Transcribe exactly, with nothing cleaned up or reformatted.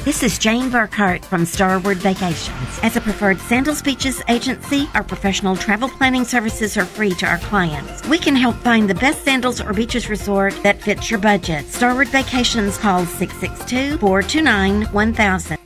This is Jane Burkhart from Starward Vacations. As a preferred Sandals Beaches agency, our professional travel planning services are free to our clients. We can help find the best Sandals or beaches resort that fits your budget. Starward Vacations, call six six two, four two nine, one thousand.